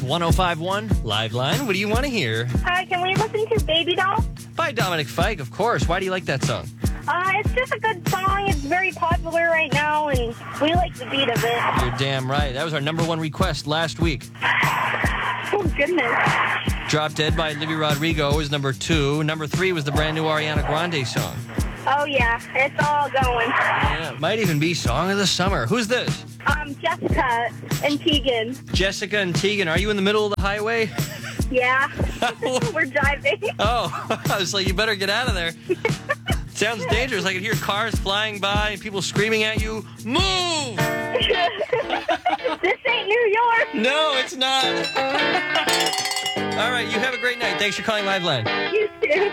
1051 Live Line. What do you want to hear? Hi, can we listen to Baby Doll? By Dominic Fike, of course. Why do you like that song? It's just a good song. It's very popular right now, and we like the beat of it. You're damn right. That was our number one request last week. Oh, goodness. Drop Dead by Olivia Rodrigo was number 2. Number 3 was the brand new Ariana Grande song. Oh, yeah. It's all going. Yeah, might even be Song of the Summer. Who's this? Jessica and Tegan. Jessica and Tegan. Are you in the middle of the highway? Yeah. We're driving. Oh, I was like, you better get out of there. Sounds dangerous. I can hear cars flying by and people screaming at you, move! This ain't New York. No, it's not. All right, you have a great night. Thanks for calling Live Line. You too.